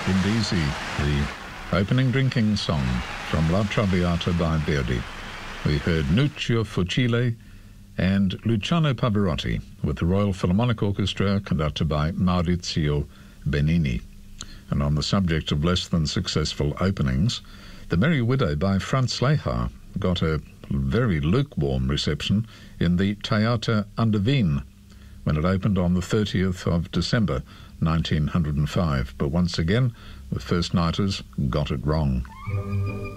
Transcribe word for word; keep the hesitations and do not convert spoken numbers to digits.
Brindisi, the opening drinking song from La Traviata by Verdi. We heard Nuccio Fucile and Luciano Pavarotti with the Royal Philharmonic Orchestra conducted by Maurizio Benini. And on the subject of less than successful openings, The Merry Widow by Franz Lehár got a very lukewarm reception in the Theater an der Wien when it opened on the thirtieth of December nineteen oh five. But once again, the first-nighters got it wrong.